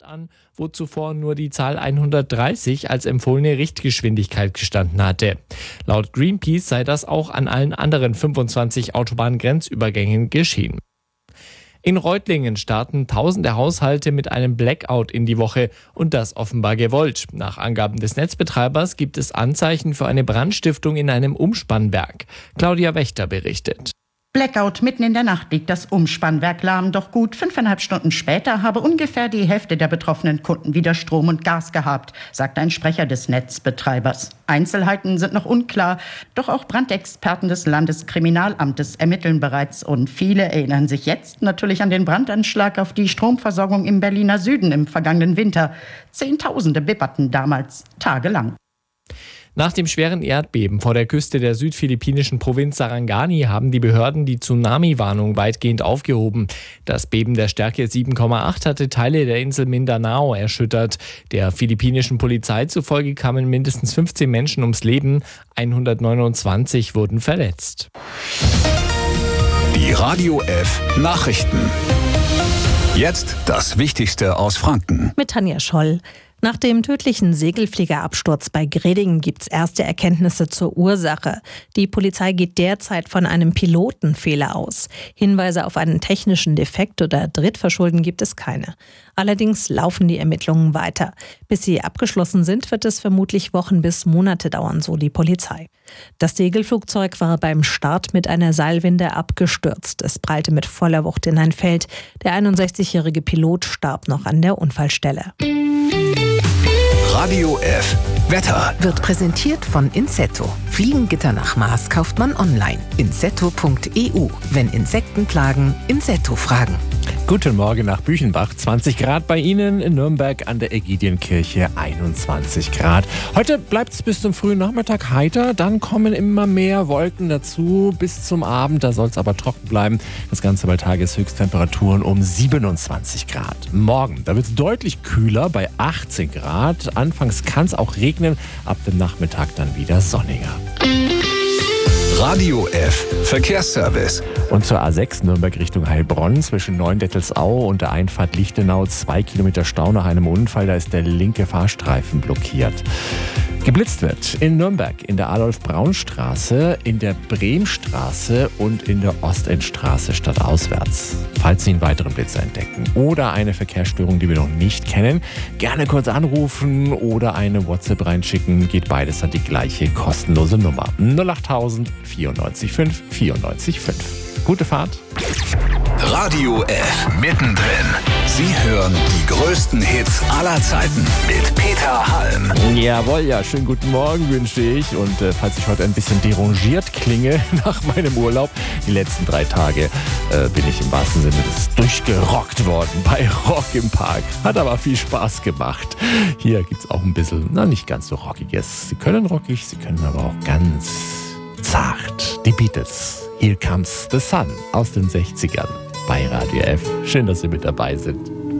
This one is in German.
an, wo zuvor nur die Zahl 130 als empfohlene Richtgeschwindigkeit gestanden hatte. Laut Greenpeace sei das auch an allen anderen 25 Autobahngrenzübergängen geschehen. In Reutlingen starten tausende Haushalte mit einem Blackout in die Woche und das offenbar gewollt. Nach Angaben des Netzbetreibers gibt es Anzeichen für eine Brandstiftung in einem Umspannwerk. Claudia Wächter berichtet. Blackout, mitten in der Nacht liegt das Umspannwerk lahm, doch gut 5,5 Stunden später habe ungefähr die Hälfte der betroffenen Kunden wieder Strom und Gas gehabt, sagt ein Sprecher des Netzbetreibers. Einzelheiten sind noch unklar, doch auch Brandexperten des Landeskriminalamtes ermitteln bereits und viele erinnern sich jetzt natürlich an den Brandanschlag auf die Stromversorgung im Berliner Süden im vergangenen Winter. Zehntausende bibberten damals tagelang. Nach dem schweren Erdbeben vor der Küste der südphilippinischen Provinz Sarangani haben die Behörden die Tsunami-Warnung weitgehend aufgehoben. Das Beben der Stärke 7,8 hatte Teile der Insel Mindanao erschüttert. Der philippinischen Polizei zufolge kamen mindestens 15 Menschen ums Leben, 129 wurden verletzt. Die Radio F Nachrichten. Jetzt das Wichtigste aus Franken. Mit Tanja Scholl. Nach dem tödlichen Segelfliegerabsturz bei Gredingen gibt es erste Erkenntnisse zur Ursache. Die Polizei geht derzeit von einem Pilotenfehler aus. Hinweise auf einen technischen Defekt oder Drittverschulden gibt es keine. Allerdings laufen die Ermittlungen weiter. Bis sie abgeschlossen sind, wird es vermutlich Wochen bis Monate dauern, so die Polizei. Das Segelflugzeug war beim Start mit einer Seilwinde abgestürzt. Es prallte mit voller Wucht in ein Feld. Der 61-jährige Pilot starb noch an der Unfallstelle. Radio F Wetter wird präsentiert von Insetto. Fliegengitter nach Maß kauft man online. Insetto.eu. Wenn Insekten plagen, Insetto fragen. Guten Morgen nach Büchenbach. 20 Grad bei Ihnen, in Nürnberg an der Ägidienkirche 21 Grad. Heute bleibt es bis zum frühen Nachmittag heiter, dann kommen immer mehr Wolken dazu. Bis zum Abend, da soll es aber trocken bleiben. Das Ganze bei Tageshöchsttemperaturen um 27 Grad. Morgen, da wird es deutlich kühler bei 18 Grad. Anfangs kann es auch regnen, ab dem Nachmittag dann wieder sonniger. Radio F Verkehrsservice. Und zur A6 Nürnberg Richtung Heilbronn zwischen Neuendettelsau und der Einfahrt Lichtenau 2 Kilometer Stau nach einem Unfall. Da ist der linke Fahrstreifen blockiert. Geblitzt wird in Nürnberg in der Adolf-Braun-Straße, in der Bremstraße und in der Ostendstraße stadtauswärts. Falls Sie einen weiteren Blitzer entdecken oder eine Verkehrsstörung, die wir noch nicht kennen, gerne kurz anrufen oder eine WhatsApp reinschicken. Geht beides an die gleiche kostenlose Nummer. 08000 94 5 94 5. Gute Fahrt. Radio F mittendrin. Sie hören die größten Hits aller Zeiten mit Peter Halm. Jawohl, ja, schönen guten Morgen wünsche ich. Und falls ich heute ein bisschen derangiert klinge nach meinem Urlaub, die letzten 3 Tage bin ich im wahrsten Sinne des durchgerockt worden bei Rock im Park. Hat aber viel Spaß gemacht. Hier gibt's auch ein bisschen, nicht ganz so Rockiges. Sie können rockig, sie können aber auch ganz zart. Die Beatles. Here Comes the Sun aus den 60ern bei Radio F. Schön, dass Sie mit dabei sind.